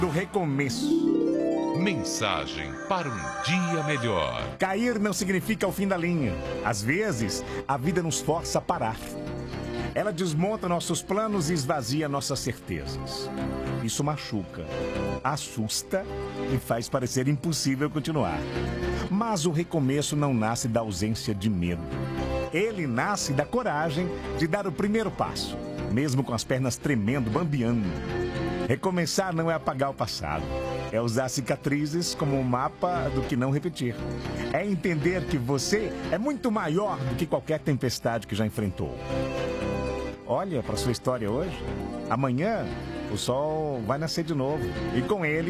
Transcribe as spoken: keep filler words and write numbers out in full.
do recomeço. Mensagem para um dia melhor. Cair não significa o fim da linha. Às vezes, a vida nos força a parar. Ela desmonta nossos planos e esvazia nossas certezas. Isso machuca, assusta e faz parecer impossível continuar. Mas o recomeço não nasce da ausência de medo. Ele nasce da coragem de dar o primeiro passo, mesmo com as pernas tremendo, bambeando. Recomeçar não é apagar o passado. É usar cicatrizes como um mapa do que não repetir. É entender que você é muito maior do que qualquer tempestade que já enfrentou. Olha para sua história hoje. Amanhã o sol vai nascer de novo. E com ele